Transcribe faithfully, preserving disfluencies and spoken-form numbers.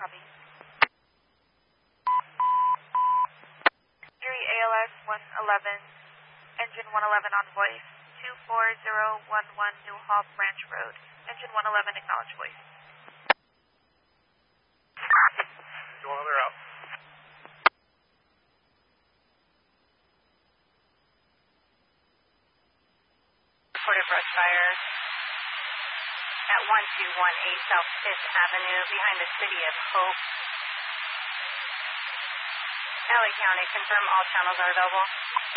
copy. Erie A L S one eleven, engine one eleven on voice, two four zero one one New Hall Branch Road, engine one eleven, acknowledge voice. Do another out. Reported brush fire at one two one eight South fifth Avenue behind the City of Hope. L A County, confirm all channels are available.